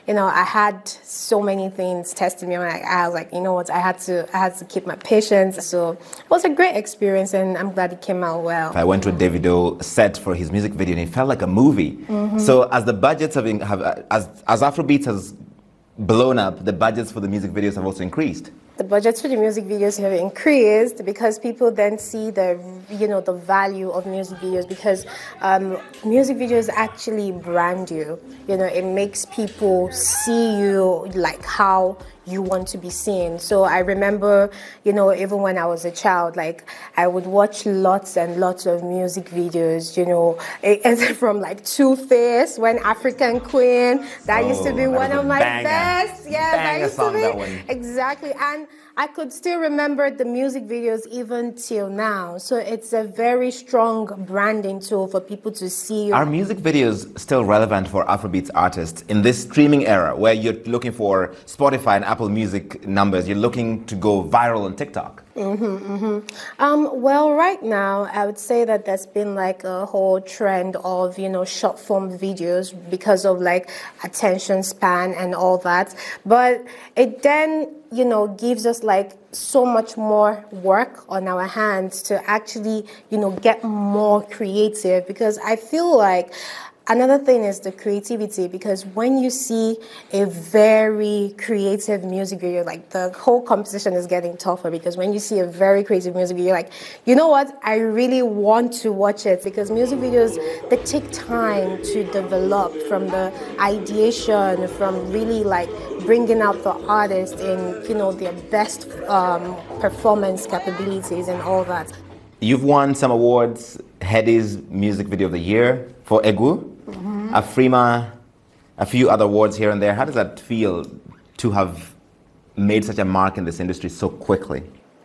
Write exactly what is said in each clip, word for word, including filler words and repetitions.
you know, I had so many things testing me. I, I was like, you know what, I had to I had to keep my patience. So it was a great experience, and I'm glad it came out well. I went to a Davido set for his music video, and it felt like a movie. Mm-hmm. So as the budgets have, have as as Afrobeats has blown up, the budgets for the music videos have also increased. The budgets for the music videos have increased because people then see the, you know, the value of music videos, because um, music videos actually brand you. You know, it makes people see you like how you want to be seen. So I remember, you know, even when I was a child, like I would watch lots and lots of music videos, you know, it, from like Two-Face, When African Queen. That oh, used to be one of my banger. best. Yeah, that used to be. That one. Exactly. And I could still remember the music videos even till now. So it's a very strong branding tool for people to see you. Are music videos still relevant for Afrobeats artists in this streaming era where you're looking for Spotify and Apple Music numbers, you're looking to go viral on TikTok? Mm-hmm, mm-hmm. Um, well, right now, I would say that there's been like a whole trend of, you know, short form videos because of like attention span and all that. But it then, you know, gives us like so much more work on our hands to actually, you know, get more creative, because I feel like another thing is the creativity, because when you see a very creative music video, like the whole composition is getting tougher, because when you see a very creative music video, you're like, you know what, I really want to watch it, because music videos, they take time to develop, from the ideation, from really like bringing out the artist in, you know, their best um, performance capabilities and all that. You've won some awards, Headies Music Video of the Year for Egu, mm-hmm. Afrima, a few other awards here and there. How does that feel to have made such a mark in this industry so quickly?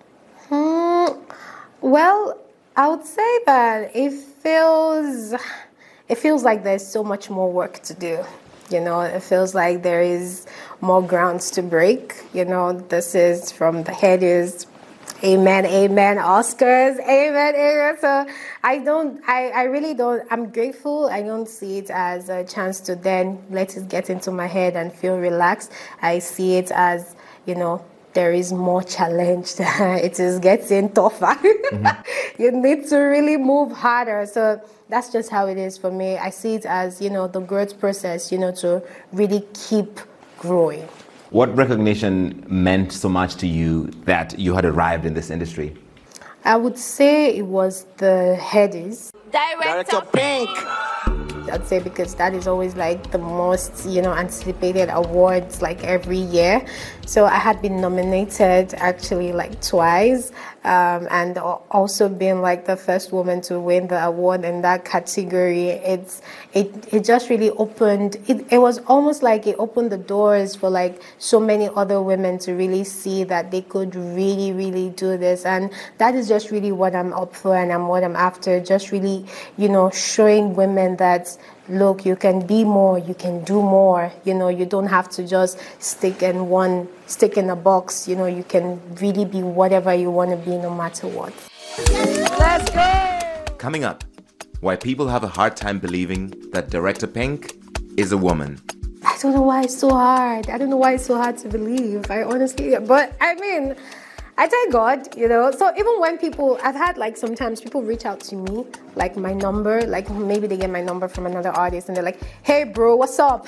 Mm, well, I would say that it feels, it feels like there's so much more work to do. You know, it feels like there is more grounds to break. You know, this is from the Headies. Amen, amen, Oscars, amen, amen. So I don't, I, I really don't, I'm grateful. I don't see it as a chance to then let it get into my head and feel relaxed. I see it as, you know, there is more challenge. It is getting tougher. Mm-hmm. You need to really move harder. So that's just how it is for me. I see it as, you know, the growth process, you know, to really keep growing. What recognition meant so much to you that you had arrived in this industry? I would say it was the Headies. Director Pink. I'd say because that is always like the most, you know, anticipated awards like every year. So I had been nominated actually like twice, um, and also been like the first woman to win the award in that category. It's it it just really opened. It it was almost like it opened the doors for like so many other women to really see that they could really really do this, and that is just really what I'm up for and I'm what I'm after. Just really, you know, showing women that, look, you can be more, you can do more. You know, you don't have to just stick in one, stick in a box. You know, you can really be whatever you want to be, no matter what. Let's go! Coming up, why people have a hard time believing that Director Pink is a woman. I don't know why it's so hard. I don't know why it's so hard to believe. I honestly, but I mean, I thank God, you know. So even when people, I've had like sometimes people reach out to me, like my number, like maybe they get my number from another artist and they're like, hey bro, what's up?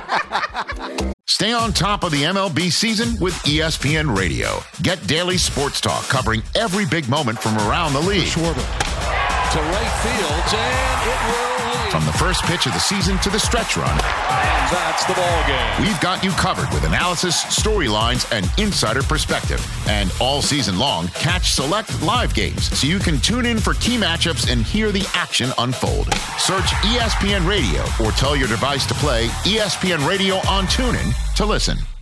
Stay on top of the M L B season with E S P N Radio. Get daily sports talk covering every big moment from around the league. Schwarber to right field, and it will lead. From the first pitch of the season to the stretch run. And that's the ball game. We've got you covered with analysis, storylines, and insider perspective. And all season long, catch select live games so you can tune in for key matchups and hear the action unfold. Search E S P N Radio or tell your device to play E S P N Radio on TuneIn to listen.